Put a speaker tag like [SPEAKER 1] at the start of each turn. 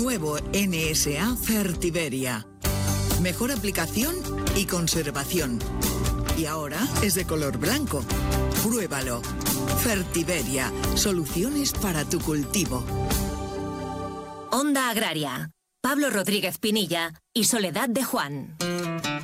[SPEAKER 1] Nuevo NSA Fertiberia. Mejor aplicación y conservación. Y ahora es de color blanco. Pruébalo. Fertiberia. Soluciones para tu cultivo.
[SPEAKER 2] Onda Agraria. Pablo Rodríguez Pinilla y Soledad de Juan.